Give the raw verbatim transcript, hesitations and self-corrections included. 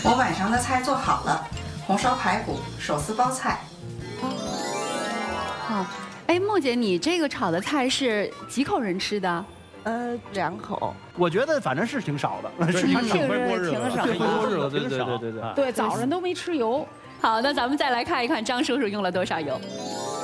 我晚上的菜做好了，红烧排骨、手撕包菜。 哦，哎，梦姐，你这个炒的菜是几口人吃的？ 呃，两口。 我觉得反正是挺少的，是挺挺少的。 回锅日子， 挺少回锅日子，对挺少对对对对。 对，早上都没吃油。 好，那咱们再来看一看张叔叔用了多少油。